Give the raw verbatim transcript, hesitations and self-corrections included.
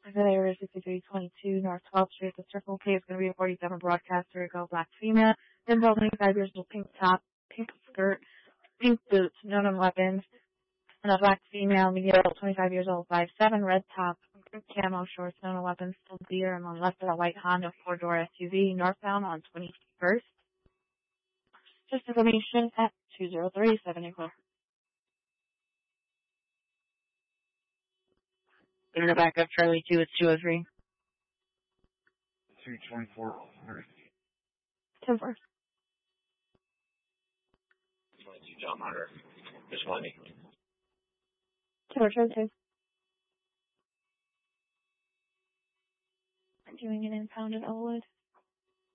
Area sixty-three twenty-two North twelfth Street. The Circle K is going to be a forty-seven broadcaster, go black female. Involved twenty-five years old, pink top, pink skirt, pink boots, no known weapons. And a black female, medium, twenty-five years old, five seven, red top, camo shorts, no known weapons, still deer, and on the left of a white Honda four-door S U V, northbound on twenty-first. Just information at two zero three seven eight four. In the back of Charlie two, it's two oh three. two twenty-four. ten four. twenty-two John Monitor. Just one me. two four, Charlie two. I'm doing an impounded Elwood.